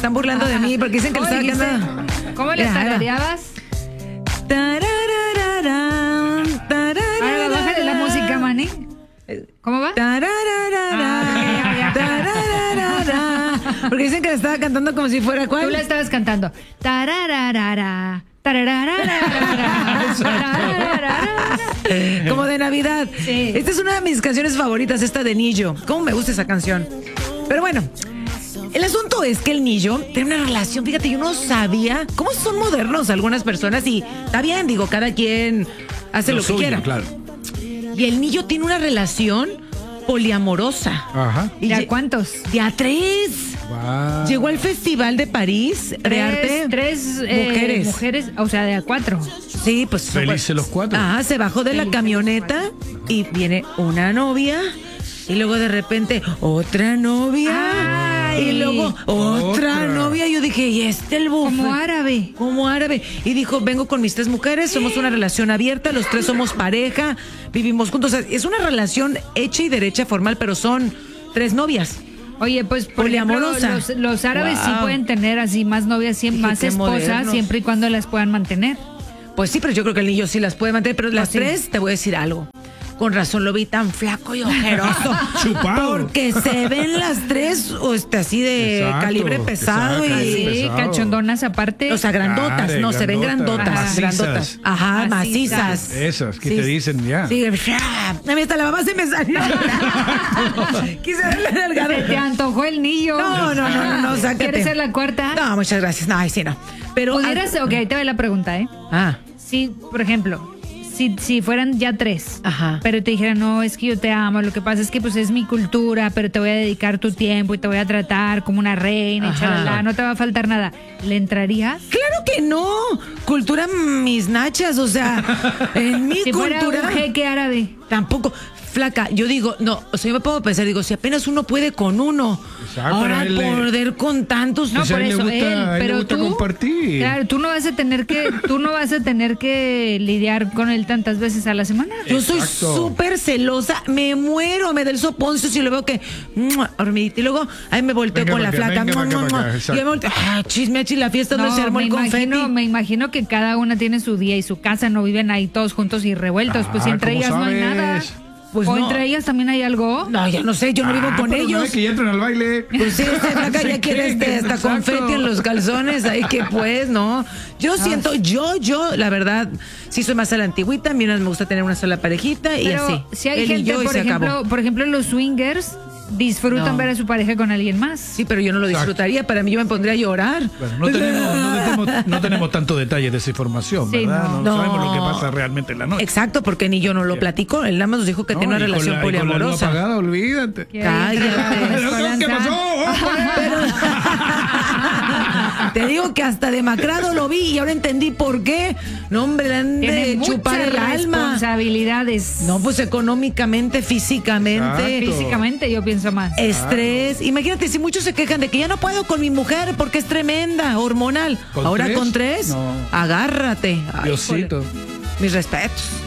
están burlando de mí porque dicen que le estaba cantando. ¿Cómo le tarareabas? Ahora bájale la música, Manny. ¿Cómo va? Porque dicen que le estaba cantando como si fuera ¿cuál? Tú la estabas cantando. Tarararara, como de Navidad. Sí. Esta es una de mis canciones favoritas, esta de Nillo. ¿Cómo me gusta esa canción? Pero bueno, el asunto es que el Nillo tiene una relación, fíjate, yo no sabía cómo son modernos algunas personas y está bien, digo, cada quien hace lo que quiera. Claro. Y el Nillo tiene una relación poliamorosa. Ajá. Y ¿Ya cuántos? Ya 3. Wow. Llegó al Festival de París de arte. Tres mujeres, o sea, de a 4. Sí, pues. Felices los 4. Ah, se bajó de la camioneta y viene una novia y luego de repente otra novia. Ay. Y luego otra novia. Yo dije, ¿y el buffet? Como árabe. Como árabe. Y dijo, vengo con mis 3 mujeres, somos una relación abierta, los 3 somos pareja, vivimos juntos. O sea, es una relación hecha y derecha formal, pero son 3 novias. Oye, pues por ejemplo, poliamorosa. los árabes sí pueden tener así más novias, más esposas, modernos. Siempre y cuando las puedan mantener. Pues sí, pero yo creo que el Nillo sí las puede mantener, pero las 3, te voy a decir algo. Con razón lo vi tan flaco y ojeroso. Chupado. Porque se ven las 3 así de calibre pesado y cachondonas aparte. O sea, grandotas, Claro, no, se ven grandotas. macizas. Grandotas. Ajá, macizas. Esas, ¿qué Sí, te dicen ya? Sí, a mí hasta la mamá se me salió. Quise darle delgado. Se te antojó el Nillo. No, sácate. ¿Quieres ser la cuarta? No, muchas gracias. No, sí, no. Pero. ¿Pudieras? Ok, ahí te va la pregunta, ¿eh? Si, por ejemplo, si fueran ya 3, Ajá. pero te dijeran, no, es que yo te amo, lo que pasa es que pues es mi cultura, pero te voy a dedicar tu tiempo y te voy a tratar como una reina, y chalala, no te va a faltar nada, ¿le entrarías? Claro que no. Cultura mis nachas, o sea, en mi si cultura. Fuera un jeque árabe. Tampoco. Flaca, yo digo, no, o sea, yo me pongo a pensar, digo, si apenas uno puede con uno, Exacto, ahora poder con tantos. No, Pues a por él le eso, gusta- a él le pero gusta tú, compartir. claro, tú no vas a tener que lidiar con él tantas veces a la semana. Yo soy Exacto. súper celosa, me muero, me da el soponcio si lo veo que hormiguita, y luego ahí me volteo Venga con la para acá, flaca, venga para acá, para acá, y exacto. yo me volteo, chismeachi, la fiesta donde se armó el confeti. Me imagino que cada una tiene su día y su casa, no viven ahí todos juntos y revueltos, pues entre ¿cómo ellas no hay sabes? nada. Pues o no. entre ellas también hay algo. No, yo no sé, yo no vivo con pero no ellos. es que ya entran al baile. Pues sí, esta flaca ya Sí, quiere hasta exacto. confeti en los calzones, ahí que pues, ¿no? Yo siento, yo, la verdad, sí soy más a la antigüita, a mí no me gusta tener una sola parejita y Pero así. si hay Él y gente, yo, y por se acabó. ejemplo, los swingers disfrutan No. ver a su pareja con alguien más. Sí, pero yo no lo disfrutaría, para mí yo me pondría a llorar. Bueno, no tenemos tanto detalle de esa información, Sí, ¿verdad? no. No sabemos No. lo que pasa realmente en la noche. Exacto, porque ni yo no lo platicó, él nada más nos dijo que No, tiene una y con relación la- y con la luz poliamorosa. apagada, olvídate. Que ahí entre la Cállate. esperanza. ¿Qué pasó? Te digo que hasta demacrado lo vi y ahora entendí por qué. No, hombre, le han Tiene de muchas chupar el alma. responsabilidades. No, pues económicamente, físicamente. Exacto. Físicamente yo pienso más. Estrés. Imagínate, si muchos se quejan de que ya no puedo con mi mujer porque es tremenda, hormonal. ¿Con Ahora 3? con 3, No. agárrate. Ay, Diosito. híjole. Mis respetos.